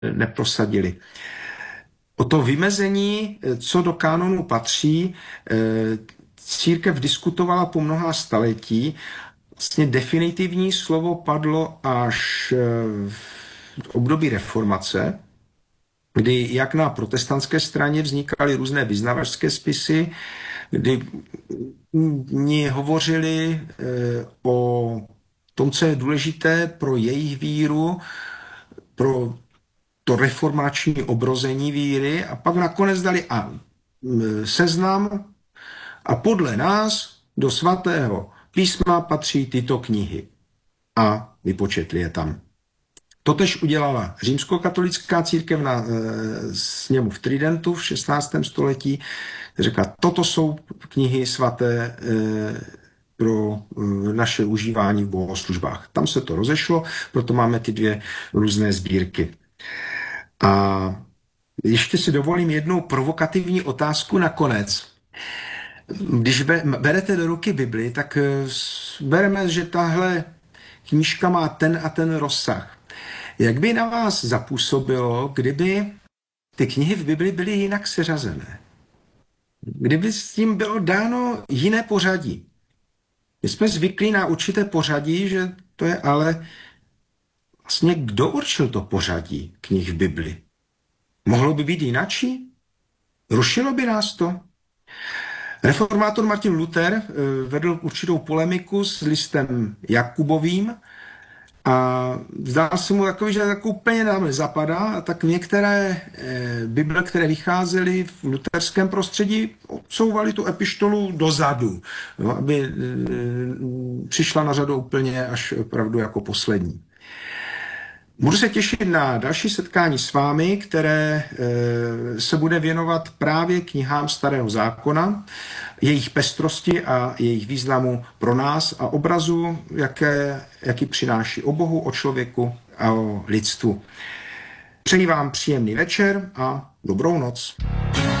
neprosadili. O to vymezení, co do kánonu patří, církev diskutovala po mnoha staletí. Vlastně definitivní slovo padlo až v období reformace, kdy jak na protestantské straně vznikaly různé vyznavačské spisy, kdy oni hovořili o tom, co je důležité pro jejich víru, pro to reformační obrození víry, a pak nakonec dali seznam a podle nás do svatého písma patří tyto knihy. A vypočetli je tam. Totež udělala římskokatolická církev na sněmu v Tridentu v 16. století. Řekla, toto jsou knihy svaté pro naše užívání v bohoslužbách. Tam se to rozešlo, proto máme ty dvě různé sbírky. A ještě si dovolím jednu provokativní otázku nakonec. Když berete do ruky Bibli, tak bereme, že tahle knížka má ten a ten rozsah. Jak by na vás zapůsobilo, kdyby ty knihy v Bibli byly jinak seřazené? Kdyby s tím bylo dáno jiné pořadí? My jsme zvyklí na určité pořadí, že to je, ale vlastně kdo určil to pořadí knih v Bibli? Mohlo by být jinačí? Rušilo by nás to? Reformátor Martin Luther vedl určitou polemiku s listem Jakubovým a zdá se mu takový, že tak úplně nám nezapadá, a tak některé Bible, které vycházely v luterském prostředí, odsouvali tu epištolu dozadu, no, aby přišla na řadu úplně až opravdu jako poslední. Budu se těšit na další setkání s vámi, které se bude věnovat právě knihám Starého zákona, jejich pestrosti a jejich významu pro nás a obrazu, jaký přináší o Bohu, o člověku a o lidstvu. Přeji vám příjemný večer a dobrou noc.